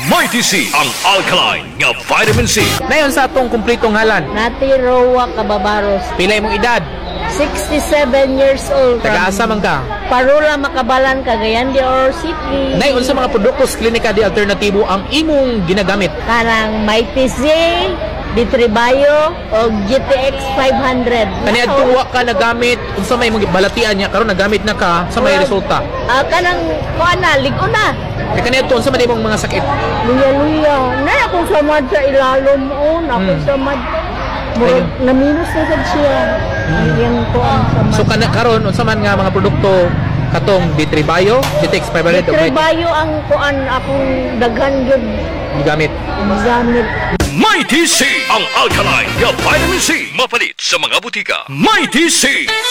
Mighty C, ang alkaline nga vitamin C. Nayon sa atong kumpletong ngalan. Nati Roa Cababaros, Pila imong edad? 67 years old. Taga-asa man ka? Parula Makabalan, Cagayan de Oro City. Nayon sa mga produkto sa klinika di alternatibo ang imong ginagamit. Kanang Mighty Z, Bitribayo, o GTX 500. Kaniad tuwa ka nagamit unsa may imong balatian niya karon nagamit na ka sa may resulta. Kanang kuana, ligo na. Kay kaniad tuon sa may imong mga sakit. Luya-luya. Na akong samad sa ilalom on. Ako samad. Murag na-minus na sad siya. Yung kuan samad. So karon unsa man nga mga produkto katong Bitribayo, GTX 500 Bitribayo ang kuan akong daghan gyud gamit. gamit. Mighty C, ang alkaline nga vitamin C. Mapalit sa mga butika. Mighty C.